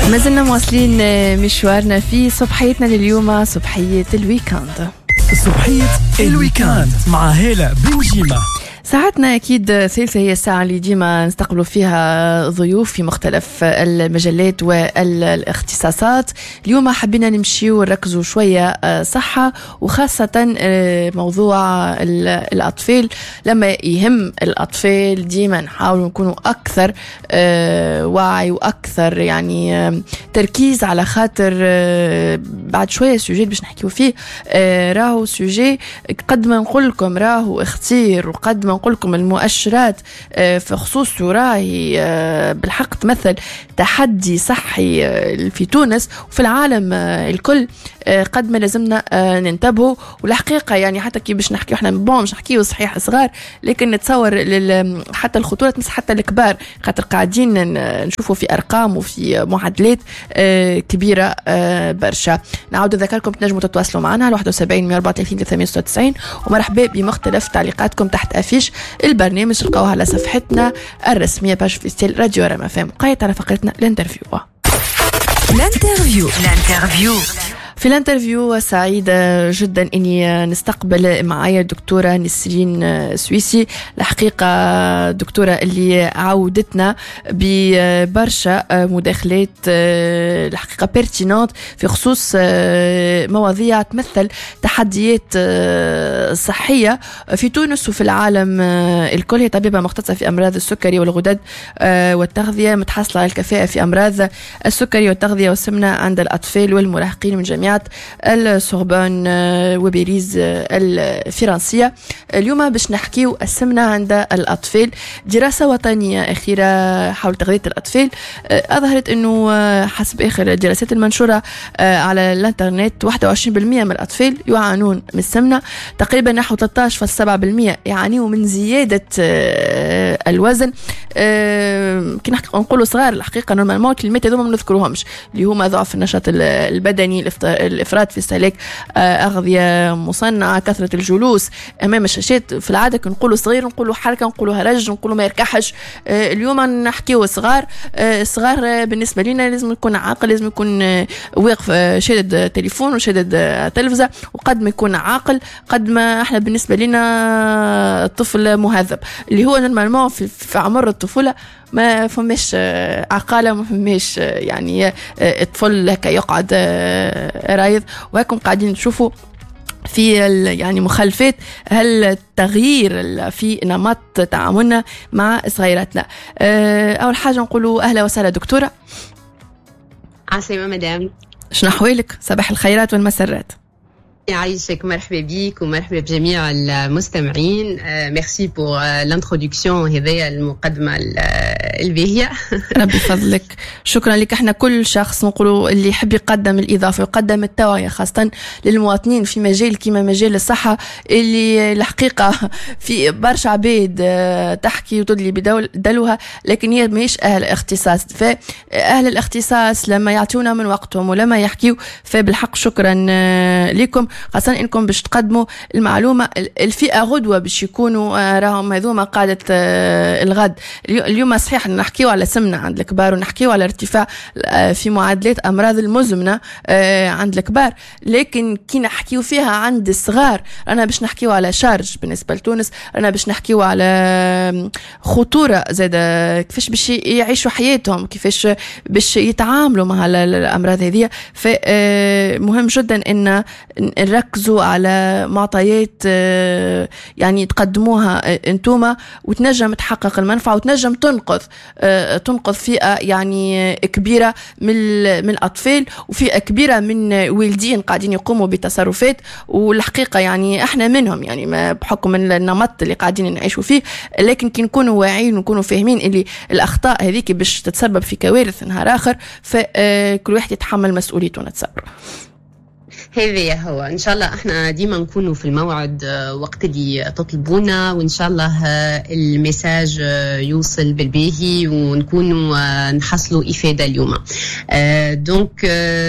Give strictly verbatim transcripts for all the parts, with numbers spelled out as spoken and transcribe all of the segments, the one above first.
ما زلنا مواصلين مشوارنا في صبحيتنا لليوم، صبحية الويكاند. صبحية الويكاند مع هالة بنجيمة. ساعتنا أكيد ثالثة هي الساعة اللي ديما نستقبلوا فيها ضيوف في مختلف المجالات والاختصاصات. اليوم حبينا نمشي ونركزوا شوية صحة، وخاصة موضوع الأطفال. لما يهم الأطفال ديما نحاول نكونوا أكثر وعي وأكثر يعني تركيز، على خاطر بعد شوية سوجيت باش نحكيو فيه راهو سوجي قد ما نقول لكم راهو اختير، وقد ما نقول لكم المؤشرات في خصوصه راهي بالحق تمثل تحدي صحي في تونس وفي العالم الكل. قد ما لازمنا ننتبهوا، والحقيقة يعني حتى كي باش نحكيو احنا بون مش نحكيو صحيح صغار، لكن نتصور حتى الخطورة تمس حتى الكبار، خاطر قاعدين نشوفوا في أرقام وفي معدلات كبيرة برشا. نعود نذكركم تنجموا تتواصلوا معنا على واحد وسبعين مئة وأربعة وثلاثين ثلاثمئة وستة وتسعين، ومرحبا بمختلف تعليقاتكم تحت أفيش البرنامج. تلقاوها على صفحتنا الرسمية باج فيستيل راديو رام فام. قايت على فقرتنا الانترفيو. الانترفيو الانترفيو في الانترفيو سعيدة جدا اني نستقبل معايا الدكتورة نسرين سويسي. الحقيقة دكتورة اللي عودتنا ببرشا مداخلات الحقيقة بيرتينات في خصوص مواضيع تمثل تحديات صحية في تونس وفي العالم الكل. هي طبيبة مختصة في أمراض السكري والغدد والتغذية، متحصلة على الكفاءة في أمراض السكري والتغذية والسمنة عند الأطفال والمراهقين من جميع السوربون وباريس الفرنسية. اليوم باش نحكيو السمنة عند الأطفال. دراسة وطنية أخيرة حول تغذية الأطفال أظهرت أنه حسب آخر الدراسات المنشورة على الانترنت واحد وعشرين بالمئة من الأطفال يعانون من السمنة، تقريبا نحو ثلاثة عشر فاصلة سبعة بالمئة يعانيوا من زيادة الوزن. كي نقولوا صغار الحقيقة نورمالمون كلمات هذوما ما نذكروهمش، اللي هما ضعف النشاط البدني، الافراط في استهلاك اغذيه مصنعه، كثره الجلوس امام الشاشات. في العاده كنقولوا صغير نقولوا حركه، نقولوا هرج، نقولوا ما يركحش. اليوم نحكيو صغار. صغار بالنسبه لنا لازم يكون عاقل، لازم يكون واقف شادد تليفون وشادد تلفزه، وقد ما يكون عاقل قد ما احنا بالنسبه لنا الطفل مهذب، اللي هو نورمالمون في, في عمر الطفوله ما فماش عقالة، ما فماش يعني الطفل هكا يقعد رايض. وهكم قاعدين نشوفوا في يعني مخالفات هل تغيير في نمط تعاملنا مع صغيراتنا. أول حاجة نقولوا أهلا وسهلا دكتورة. عسلامة مدام، شنو أحوالك؟ صباح الخيرات والمسرات. يعيشك، مرحبا بيك ومرحبا بجميع المستمعين. ميرسي بور لانترودكسيون، هذه المقدمة الباهية. ربي فضلك، شكرا لك. احنا كل شخص نقولوا اللي يحب يقدم الإضافة ويقدم التوعية خاصة للمواطنين في مجال كيما مجال الصحة، اللي الحقيقة في برشا عبيد تحكي وتدلي بدلوها، لكن هي ماهيش أهل اختصاص. فأهل الاختصاص لما يعطونا من وقتهم ولما يحكيوا، فبالحق شكرا لكم، خاصة انكم باش تقدموا المعلومة. الفئة غدوة باش يكونوا راهم هذوما قادة الغد. اليوم صحيح نحكيو على سمنة عند الكبار، ونحكيو على ارتفاع في معدلات أمراض المزمنة عند الكبار، لكن كي نحكيو فيها عند الصغار أنا باش نحكيو على شارج بالنسبة لتونس، أنا باش نحكيو على خطورة زادة، كيفاش باش يعيشوا حياتهم، كيفاش باش يتعاملوا مع الأمراض هذه. فمهم جدا إن نركزوا على معطيات يعني تقدموها انتوما، وتنجم تحقق المنفعة وتنجم تنقذ تنقذ فئة يعني كبيرة من من الأطفال، وفئة كبيرة من والدين قاعدين يقوموا بتصرفات، والحقيقة يعني احنا منهم يعني ما بحكم النمط اللي قاعدين نعيشوا فيه. لكن كي نكونوا واعيين ونكونوا فاهمين اللي الأخطاء هذيك باش تتسبب في كوارث نهار آخر، فكل واحد يتحمل مسؤوليته. نتصور هذا هو إن شاء الله إحنا ديما نكونوا في الموعد وقت اللي تطلبونا، وإن شاء الله الميساج يوصل بالباهي ونكونوا نحصلوا إفادة اليوم. دونك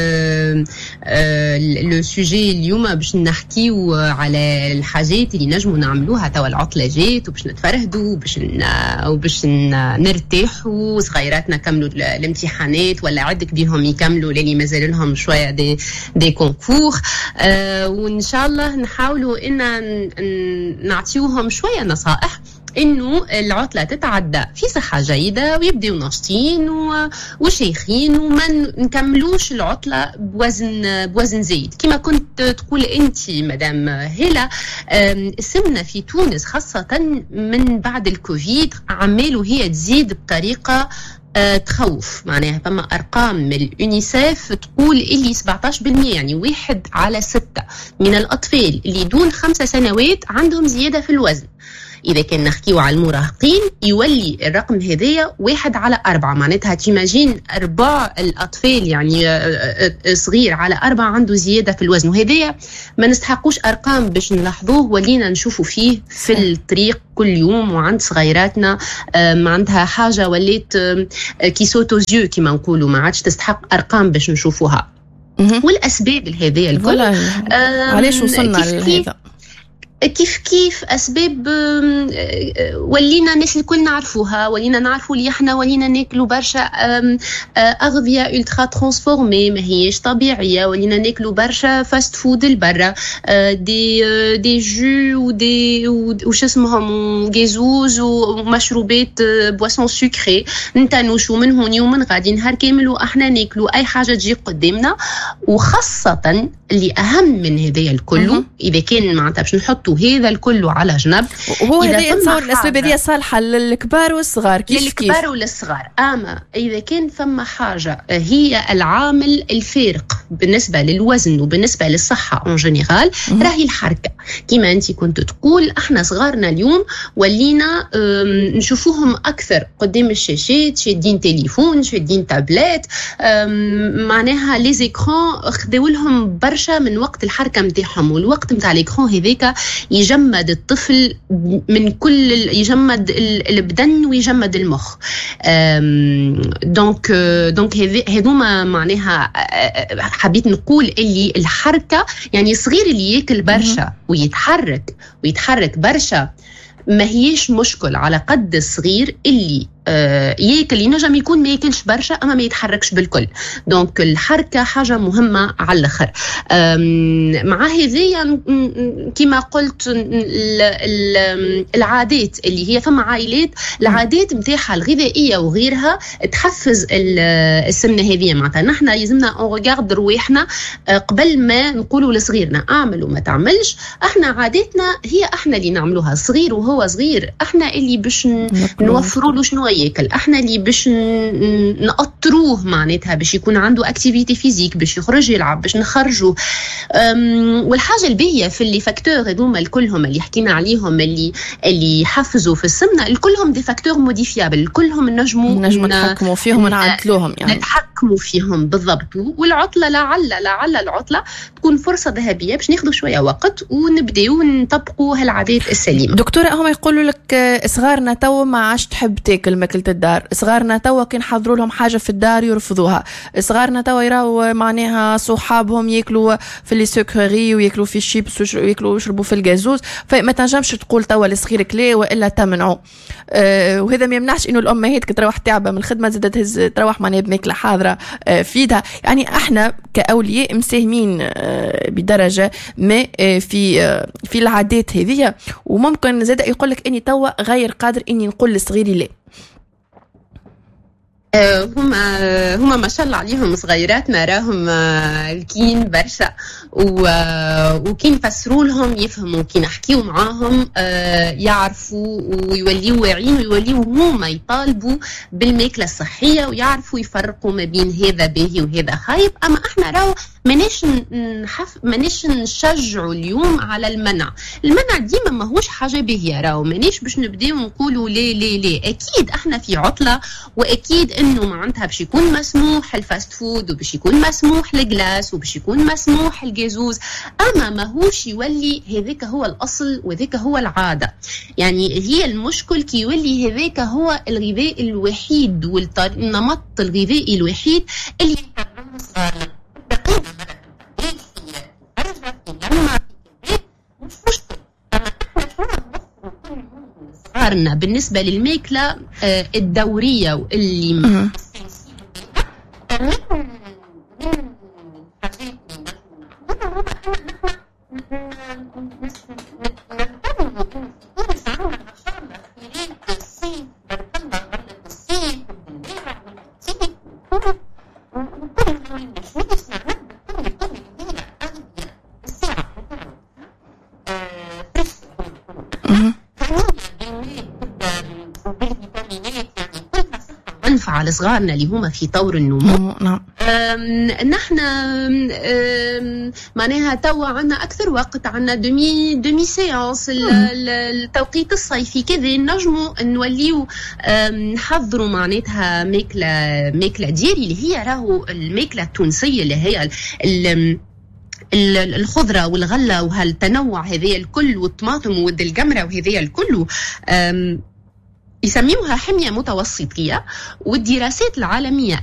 لو سوجي اليوم باش نحكيو على الحاجات اللي نجموا نعملوها توا العطلة جات، وباش نتفرهدوا وباش وباش نرتاحوا، صغيراتنا كملوا الامتحانات ولا عدك بيهم يكملوا للي مازال لهم شوية دي دي كونكور. آه وإن شاء الله نحاولوا إن نعطيوهم شوية نصائح إنه العطلة تتعدى في صحة جيدة ويبدأوا ناشطين وشيخين، وما نكملوش العطلة بوزن بوزن زايد كما كنت تقول أنت مدام هلا. السمنة في تونس خاصة من بعد الكوفيد عماله هي تزيد بطريقة تخوف. معناها فما أرقام من اليونيسيف تقول اللي سبعتاشر بالمئة يعني واحد على ستة من الأطفال اللي دون خمسة سنوات عندهم زيادة في الوزن. إذا كان نحكيو على المراهقين يولي الرقم هذايا واحد على أربعة، معناتها تيماجين أربع الأطفال يعني صغير على أربعة عنده زيادة في الوزن، وهذايا ما نستحقوش أرقام باش نلاحظوه ولينا نشوفوا فيه في الطريق كل يوم. وعند صغيراتنا ما عندها حاجة وليت كي سوتو زيو كما نقولوا، ما عادش تستحق أرقام باش نشوفوها. والأسباب هذايا الكل علاش وصلنا لهذا؟ كيف كيف أسباب ولينا الناس الكل نعرفوها، ولينا نعرفوا اللي احنا ولينا ناكلوا برشا أغذية ألترا ترانسفورمي ما هيش طبيعية، ولينا ناكلوا برشا فاست فود البرة، دي دي جو ودي وش اسمهم جيزوز ومشروبات بواسون سكري، نتنوشوا من هون ومن غادي نهار كامل واحنا ناكلوا أي حاجة تجي قدامنا. وخاصة اللي أهم من هذا الكل إذا كان معناتها باش نحط هذا الكل على جنب، وهو هذا يتصور الأسباب هذه صالحة للكبار والصغار كيف للكبار كيف؟ وللصغار. أما إذا كان فما حاجة هي العامل الفارق بالنسبة للوزن وبالنسبة للصحة اون جينيرال راهي الحركة. كما أنت كنت تقول احنا صغارنا اليوم ولينا نشوفوهم أكثر قدام الشاشات، شادين تليفون شادين تابلات، معناها لي زيكران خداو لهم برشا من وقت الحركة متاعهم. والوقت متاع ليكران هذاك يجمد الطفل من كل يجمد البدن ويجمد المخ. دونك دونك هذوما معناها حبيت نقول اللي الحركة يعني صغير اللي ياكل برشا ويتحرك ويتحرك برشا ما هيش مشكل على قد الصغير اللي آه ياكل ينجم يكون ما ياكلش برشا اما ما يتحركش بالكل. دونك الحركه حاجه مهمه على الاخر. مع هذيا كما قلت العادات اللي هي فما عائلات العادات نتاعها الغذائيه وغيرها تحفز السمنه هذه. معناتها نحن لازمنا نغارد رواحنا قبل ما نقولوا لصغيرنا اعمل وما تعملش. احنا عاداتنا هي احنا اللي نعملوها صغير وهو صغير، احنا اللي باش نوفروا له شنو ياكل، احنا اللي باش نقطروه معناتها باش يكون عنده اكتيفيتي فيزيك باش يخرج يلعب باش نخرجه. والحاجه الباهيه في اللي فاكتور هذوما الكلهم اللي حكينا عليهم اللي اللي يحفزوا في السمنه الكلهم دي فاكتور موديفيابل، كلهم نجموا نجموا نتحكموا فيهم ونعدلوهم يعني نتحكموا فيهم بالضبط. والعطله لعل لعل العطله تكون فرصه ذهبيه باش ناخذوا شويه وقت ونبداو نطبقوا هالعادات السليمه. دكتوره هم يقولوا لك صغارنا تو ما عادش تحب تاكل ماكلة الدار، صغارنا توا كي نحضروا لهم حاجه في الدار يرفضوها، صغارنا توا يراو معناها صحابهم ياكلوا في لي سكري وياكلوا في الشيبس وياكلوا ويشربوا في الغازوز، فما تنجمش تقول توا لصغيرك لا والا تمنعوا. أه وهذا ما يمنعش انه الامهات كي تروح تعبه من الخدمه زادت تهز تروح معناها بماكله حاضره أه في يدها. يعني احنا كاولياء مساهمين أه بدرجه ما أه في أه في العادات هذه، وممكن زاد يقول لك اني توا غير قادر اني نقول لصغيري لا. هما هما ما شاء الله عليهم صغيراتنا راهم الكين برشا وكي نفسروا لهم يفهموا، كي نحكيوا معاهم يعرفوا ويوليوا واعيين ويوليوا هما يطالبوا بالماكله الصحيه ويعرفوا يفرقوا ما بين هذا باهي وهذا خايب. اما احنا راهو مانيش نحف مانيش نشجعوا اليوم على المنع. المنع ديما ماهوش حاجه باهيه، راهو مانيش باش نبداو نقولوا لا لا لا. اكيد احنا في عطله واكيد انه معناتها باش يكون مسموح الفاست فود وباش يكون مسموح الجلاس وباش يكون مسموح الجازوز، اما ماهوش يولي هذاك هو الاصل وذاك هو العاده. يعني هي المشكل كي يولي هذاك هو الغذاء الوحيد والنمط الغذائي الوحيد اللي يتبعوه صغارنا. صغارنا بالنسبه للماكله الدوريه اللي على صغارنا اللي هما في طور النمو. نعم. نحن معناها توا عنا أكثر وقت، عنا دومي دومي سيانس التوقيت الصيفي كذا نجموا نوليو نحضروا معناتها ماكلة ماكلة دياري اللي هي راهو الماكلة التونسية اللي هي الخضرة والغلة وهالتنوع هذه الكل والطماطم والجمرة وهذه الكل يسميوها حمية متوسطية. والدراسات العالمية